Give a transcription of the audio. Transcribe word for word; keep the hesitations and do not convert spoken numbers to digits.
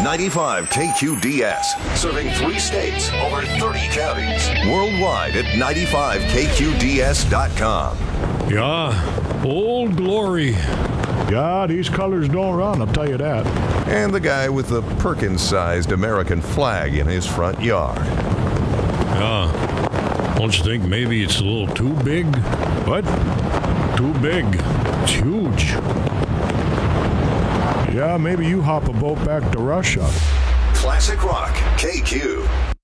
ninety-five K Q D S, serving three states, over thirty counties. Worldwide at ninety-five K Q D S dot com. Yeah, Old Glory. Yeah, these colors don't run, I'll tell you that. And the guy with the Perkins-sized American flag in his front yard. Yeah, don't you think maybe it's a little too big? What? Too big. It's huge. Yeah, maybe you hop a boat back to Russia. Classic Rock, K Q.